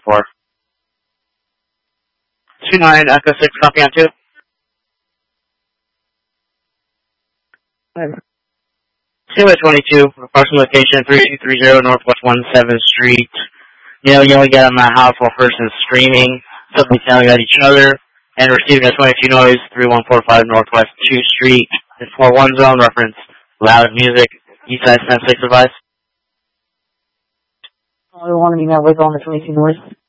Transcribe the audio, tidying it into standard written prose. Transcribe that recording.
4. 29 Echo 6, copy on 2. COA 22, approximate location 3230 Northwest 17th Street. You know, you only get on the house while a person is screaming, somebody's yelling at each other, and receiving a 22 noise, 3145 Northwest 2nd Street. It's 4-1 zone, reference loud music, east side 10-6 advice. I want to be met with on the 22 noise.